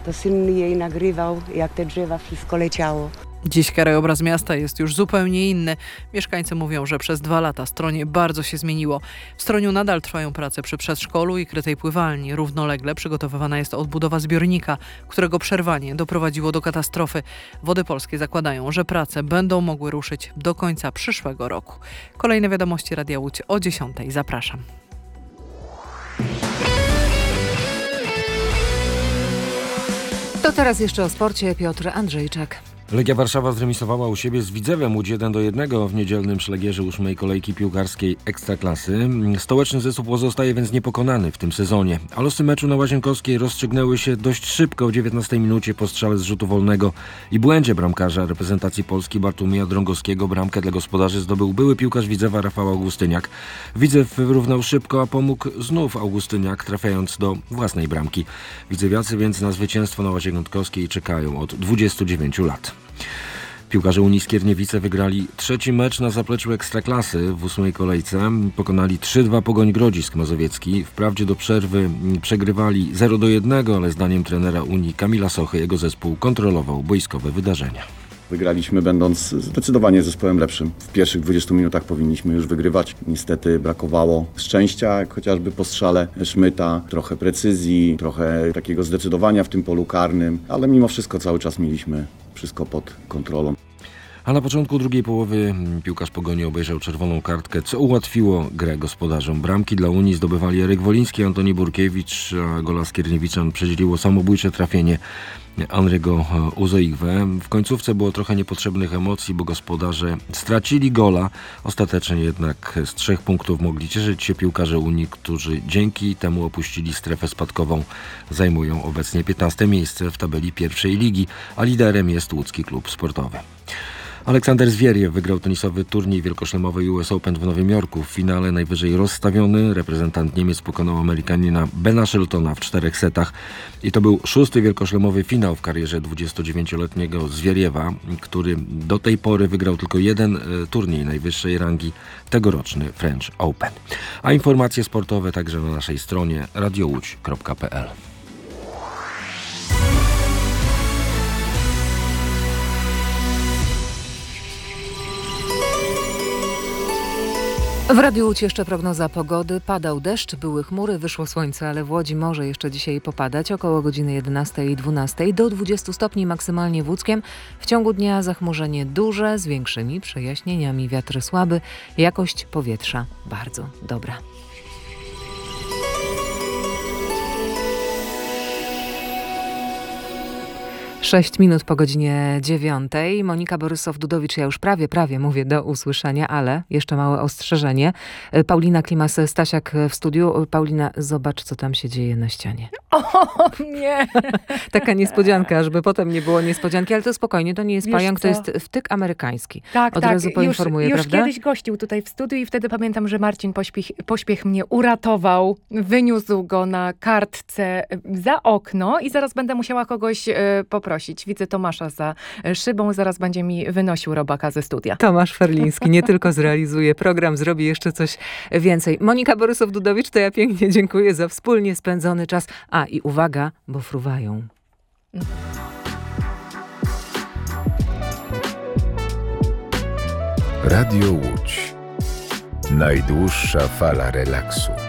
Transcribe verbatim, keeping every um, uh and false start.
To syn jej nagrywał, jak te drzewa, wszystko leciało. Dziś krajobraz miasta jest już zupełnie inny. Mieszkańcy mówią, że przez dwa lata Stronie bardzo się zmieniło. W Stroniu nadal trwają prace przy przedszkolu i krytej pływalni. Równolegle przygotowywana jest odbudowa zbiornika, którego przerwanie doprowadziło do katastrofy. Wody Polskie zakładają, że prace będą mogły ruszyć do końca przyszłego roku. Kolejne wiadomości Radia Łódź o dziesiątej. Zapraszam. To teraz jeszcze o sporcie. Piotr Andrzejczak. Legia Warszawa zremisowała u siebie z Widzewem Łódź jeden do jednego w niedzielnym szlegierze ósmej kolejki piłkarskiej Ekstraklasy. Stołeczny zespół pozostaje więc niepokonany w tym sezonie. A losy meczu na Łazienkowskiej rozstrzygnęły się dość szybko w dziewiętnastej minucie po strzale z rzutu wolnego i błędzie bramkarza reprezentacji Polski Bartłomieja Drągowskiego. Bramkę dla gospodarzy zdobył były piłkarz Widzewa Rafał Augustyniak. Widzew wyrównał szybko, a pomógł znów Augustyniak, trafiając do własnej bramki. Widzewiacy więc na zwycięstwo na Łazienkowskiej czekają od dwudziestu dziewięciu lat. Piłkarze Unii Skierniewice wygrali trzeci mecz na zapleczu Ekstraklasy w ósmej kolejce. Pokonali trzy dwa Pogoń Grodzisk Mazowiecki. Wprawdzie do przerwy przegrywali zero do jednego, ale zdaniem trenera Unii Kamila Sochy jego zespół kontrolował boiskowe wydarzenia. Wygraliśmy będąc zdecydowanie zespołem lepszym. W pierwszych dwudziestu minutach powinniśmy już wygrywać. Niestety brakowało szczęścia, jak chociażby po strzale Szmyta, trochę precyzji, trochę takiego zdecydowania w tym polu karnym, ale mimo wszystko cały czas mieliśmy wszystko pod kontrolą. A na początku drugiej połowy piłkarz Pogoni obejrzał czerwoną kartkę, co ułatwiło grę gospodarzom. Bramki dla Unii zdobywali Eryk Woliński i Antoni Burkiewicz, a gola Skierniewiczan przedzieliło samobójcze trafienie Henry'ego Uzoigwe. W końcówce było trochę niepotrzebnych emocji, bo gospodarze stracili gola. Ostatecznie jednak z trzech punktów mogli cieszyć się piłkarze Unii, którzy dzięki temu opuścili strefę spadkową. Zajmują obecnie piętnaste miejsce w tabeli pierwszej ligi, a liderem jest łódzki klub sportowy. Aleksander Zwieriew wygrał tenisowy turniej wielkoszlemowy U S Open w Nowym Jorku. W finale najwyżej rozstawiony reprezentant Niemiec pokonał Amerykanina Bena Sheltona w czterech setach. I to był szósty wielkoszlemowy finał w karierze dwudziestodziewięcioletniego Zwieriewa, który do tej pory wygrał tylko jeden turniej najwyższej rangi, tegoroczny French Open. A informacje sportowe także na naszej stronie radio łódź kropka p l. W Radiu Łódź jeszcze prognoza pogody. Padał deszcz, były chmury, wyszło słońce, ale w Łodzi może jeszcze dzisiaj popadać. Około godziny jedenastej i dwunastej do dwudziestu stopni maksymalnie w Łódzkiem. W ciągu dnia zachmurzenie duże, z większymi przejaśnieniami. Wiatr słaby, jakość powietrza bardzo dobra. Sześć minut po godzinie dziewiątej. Monika Borysow-Dudowicz, ja już prawie, prawie mówię do usłyszenia, ale jeszcze małe ostrzeżenie. Paulina Klimas-Stasiak w studiu. Paulina, zobacz, co tam się dzieje na ścianie. O nie! Taka niespodzianka, żeby potem nie było niespodzianki, ale to spokojnie, to nie jest Wiesz pająk, co? to jest wtyk amerykański. Tak, Od tak. razu poinformuję, już, już prawda? kiedyś gościł tutaj w studiu i wtedy pamiętam, że Marcin Pośpiech, Pośpiech mnie uratował, wyniósł go na kartce za okno i zaraz będę musiała kogoś y, poprosić. Widzę Tomasza za szybą, zaraz będzie mi wynosił robaka ze studia. Tomasz Ferliński nie tylko zrealizuje program, zrobi jeszcze coś więcej. Monika Borysow-Dudowicz, to ja pięknie dziękuję za wspólnie spędzony czas. A i uwaga, bo fruwają. Radio Łódź. Najdłuższa fala relaksu.